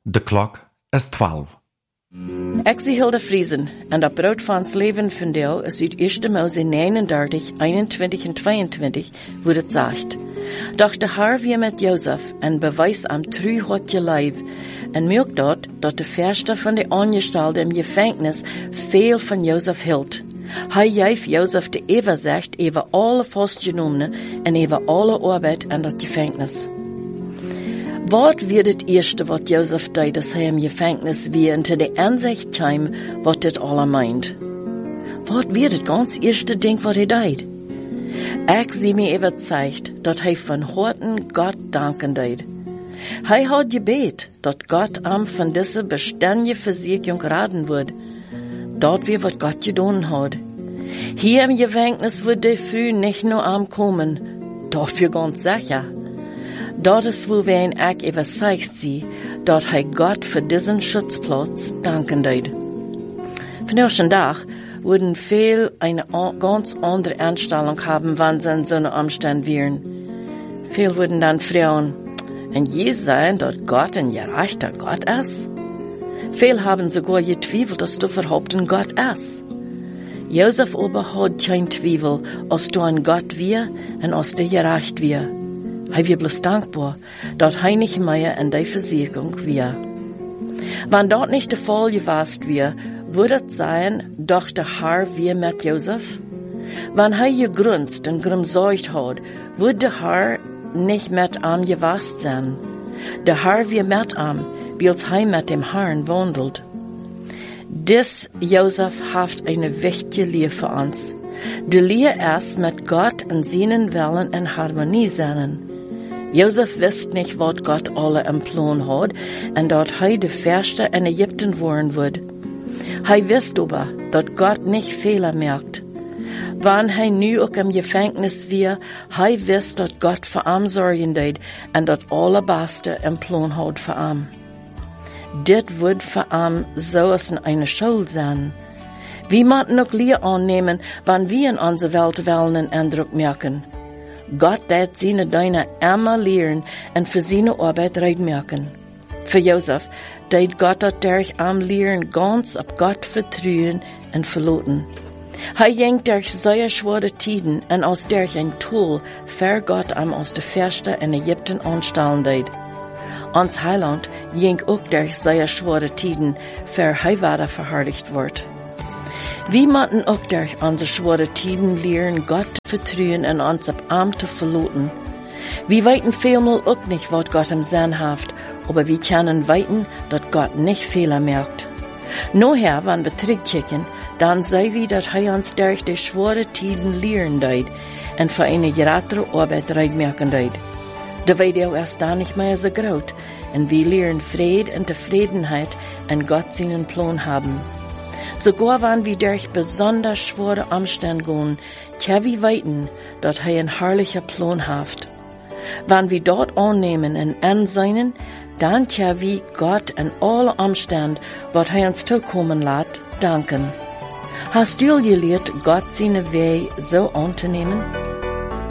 De klok is 12. Ik zie Hilde Friesen en dat brood van ons leven vandeel is uit 1 Mose 39, 21 en 22, wo het zegt. Doch de Haar weer met Jozef en bewijs am tru had je lijf en merkt dat de verste van de Angestelde im Gefängnis veel van Jozef hield. Hij geeft Jozef de overzicht over alle vastgenommenen en over alle arbeid in dat Gefängnis. Wat wird het eerste wat Jozef deed als hij im Gefängnis wie en te de aanzicht kwam wat dit alle meint? Wat wird het ganz eerste ding wat hij deed? Ik zie me overzeugt dat hij van harten Gott danken deed. Hij had gebet dat Gott am van deze beständige verzekering raden wordt. Dat weer wat Gott gedaan had. Hier im Gefängnis wird de früh nicht nur am kommen, dafür ganz sicher. Dat is wo wir ihn ook überzeugt sind, dat hij Gott für diesen Schutzplatz danken deed. Vandaag Dag würden viel eine ganz andere Einstellung haben, wenn sie in so einer Umstand wären. Viel würden dann fragen, und je sagen, dass Gott ein gerechter Gott ist? Viel haben sogar getwiefelt, dass du überhaupt ein Gott ist. Josef aber hat kein Zweifel, als du ein Gott wir und als du gerecht wir. Hij weer bloß dankbaar dat hij nicht mehr in die Versicherung wir. Wenn dort nicht der Fall gewesen wäre, würde es sein, doch der Herr wir mit Josef? Wenn hij gegrunzt und gemsorgt hat, würde der Herr nicht mit ihm gewesen sein. Der Herr wir mit ihm, weil hij mit dem Herrn wandelt. Dies Josef hat eine wichtige Lehre für uns. Die Lehre ist, mit Gott und seinen Willen in Harmonie sein. Josef wist nicht, was Gott alle im Plan hat, und dat hij de Verste in Ägypten worden wird. Hij wist aber, dat Gott nicht Fehler merkt. Wann hij nu ook im Gefängnis war, hij wist, dat Gott für ihn sorgen deed, und dat allerbeste im Plan hat für ihn. Dit wird für ihn so als eine Schuld sein. Wir müssen auch Lehre annehmen, wann wir in unserer Welt einen Eindruck merken. Gott deed seine Diener immer lehren und für seine Arbeit merken. Für Josef deed Gott dat durch am lehren ganz auf Gott vertrauen und verlaten. Hij ging durch sehr schwere Tiden und aus durch ein Tool für Gott am aus der Verste in Ägypten anstellen deed. Ons Heiland ging auch durch sehr schwere Tiden für hij weiter verherrlicht wird. Wir müssen auch durch unsere schwere Tiden lernen, Gott zu vertrauen und uns auf ihm zu verlaten. Wir weiten vielmal auch nicht, was Gott im Sinn hat, aber wir können weiten, dass Gott nicht Fehler merkt. Nachher, wenn wir zurückkicken, dann sehen wir, dass er uns durch die schwere Tiden lernen deed und für eine gerattere Arbeit merken deed. Da wird er erst dann nicht mehr so groß und wir lernen Friede und Zufriedenheit und Gott seinen Plan haben. Sogar wenn wir durch besonders schwere Umstände gehen, können wir weiten, dass er ein herrlicher Plan hat. Wenn wir dort annehmen und anseinen, dann können wir Gott in alle Umstände, was er uns zukommen lässt, danken. Hast du gelernt, Gott seine Wege so anzunehmen?